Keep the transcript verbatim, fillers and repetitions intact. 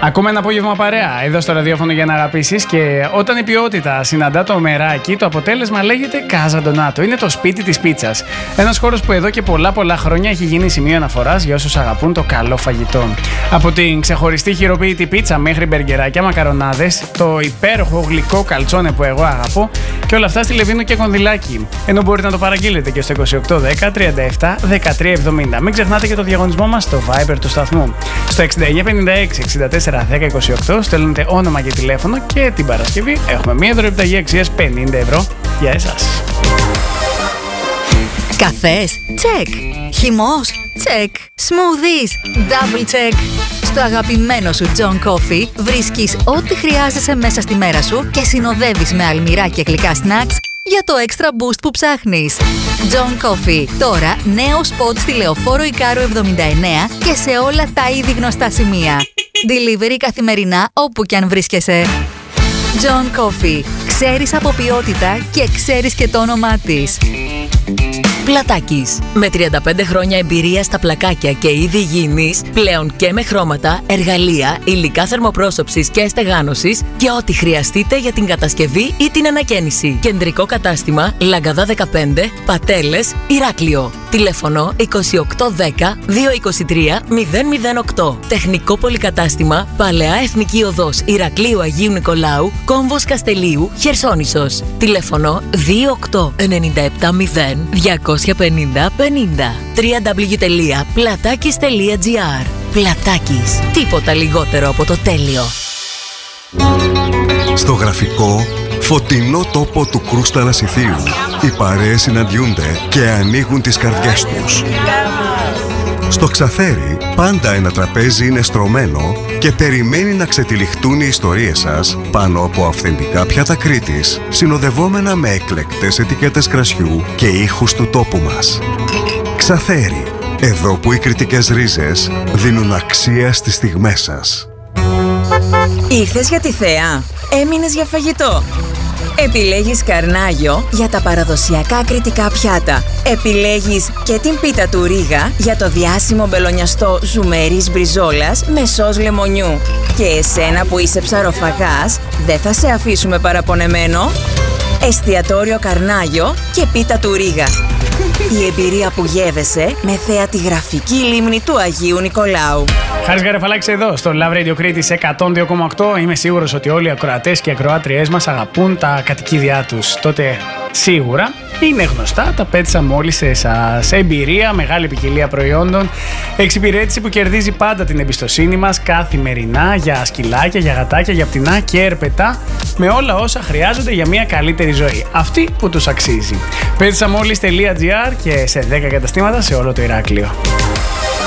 Ακούμε ένα απόγευμα παρέα εδώ στο ραδιόφωνο για να αγαπήσεις, και όταν η ποιότητα συναντά το μεράκι, το αποτέλεσμα λέγεται Casa Donato. Είναι το σπίτι της πίτσας. Ένας χώρος που εδώ και πολλά πολλά χρόνια έχει γίνει σημείο αναφοράς για όσους αγαπούν το καλό φαγητό. Από την ξεχωριστή χειροποίητη πίτσα μέχρι μπεργκεράκια, μακαρονάδες, το υπέροχο γλυκό καλτσόνε που εγώ αγαπώ, και όλα αυτά στη Λεβίνο και Κονδυλάκη. Ενώ μπορείτε να το παραγγείλετε και στο είκοσι οκτώ δέκα τριάντα επτά δεκατρία εβδομήντα. Μην ξεχνάτε και το διαγωνισμό μας στο Viber του σταθμού. Στο εξήντα εννιά πενήντα έξι εξήντα τέσσερα δέκα είκοσι οκτώ στέλνετε όνομα και τηλέφωνο, και την Παρασκευή έχουμε μία δωρεοπιταγή αξίας πενήντα ευρώ για εσάς. Καφές, τσεκ. Χυμός, τσεκ. Smoothies, double check. Στο αγαπημένο σου John Coffee βρίσκεις ό,τι χρειάζεσαι μέσα στη μέρα σου και συνοδεύεις με αλμυρά και γλυκά snacks για το extra boost που ψάχνεις. John Coffee, τώρα νέο σποτ στη Λεωφόρο Ικάρου εβδομήντα εννέα και σε όλα τα ήδη γνωστά σημεία. Delivery καθημερινά όπου κι αν βρίσκεσαι. John Coffee, ξέρεις από ποιότητα και ξέρεις και το όνομά της. Πλατάκης. Με τριάντα πέντε χρόνια εμπειρία στα πλακάκια και είδη υγιεινής, πλέον και με χρώματα, εργαλεία, υλικά θερμοπρόσωψης και στεγάνωσης και ό,τι χρειαστείτε για την κατασκευή ή την ανακαίνιση. Κεντρικό κατάστημα Λαγκαδά δεκαπέντε, Πατέλες, Ηράκλειο. Τηλέφωνο είκοσι οκτώ δέκα διακόσια είκοσι τρία μηδέν μηδέν οκτώ. Τεχνικό πολυκατάστημα Παλαιά Εθνική Οδός Ηρακλείου Αγίου Νικολάου, Κόμβος Καστελίου, Χερσόνησος. Τηλέφωνο δύο οκτώ εννιά επτά μηδέν διακόσια πενήντα πενήντα. double-u double-u double-u τελεία πλατάκης τελεία τζι άρ. Πλατάκης. Τίποτα λιγότερο από το τέλειο. Στο γραφικό, φωτεινό τόπο του Κρούστα Ανασιθίου, οι παρέες συναντιούνται και ανοίγουν τις καρδιές τους. Στο Ξαθέρι, πάντα ένα τραπέζι είναι στρωμένο και περιμένει να ξετυλιχτούν οι ιστορίες σας πάνω από αυθεντικά πιάτα Κρήτης, συνοδευόμενα με εκλεκτές ετικέτες κρασιού και ήχους του τόπου μας. Ξαθέρι, εδώ που οι κρητικές ρίζες δίνουν αξία στις στιγμές σας. Ήρθες για τη θέα, έμεινες για φαγητό. Επιλέγεις Καρνάγιο για τα παραδοσιακά κρητικά πιάτα. Επιλέγεις και την πίτα του Ρίγα για το διάσημο μπελονιαστό ζουμερής μπριζόλας με σως λεμονιού. Και εσένα που είσαι ψαροφαγάς, δεν θα σε αφήσουμε παραπονεμένο. Εστιατόριο Καρνάγιο και πίτα του Ρίγα. Η εμπειρία που γεύεσαι με θέα τη γραφική λίμνη του Αγίου Νικολάου. Χάρης Γαρεφαλάκης εδώ στο Love Radio Κρήτης εκατόν δύο κόμμα οκτώ. Είμαι σίγουρος ότι όλοι οι ακροατές και οι ακροάτριές μας αγαπούν τα κατοικίδια τους. Τότε σίγουρα είναι γνωστά, τα πέτσα μόλις σε εσάς. Εμπειρία, μεγάλη ποικιλία προϊόντων, εξυπηρέτηση που κερδίζει πάντα την εμπιστοσύνη μας καθημερινά για σκυλάκια, για γατάκια, για πτηνά και ερπετά, με όλα όσα χρειάζονται για μια καλύτερη ζωή. Αυτή που τους αξίζει. πέτσα μόλις τελεία τζι άρ και σε δέκα καταστήματα σε όλο το Ηράκλειο.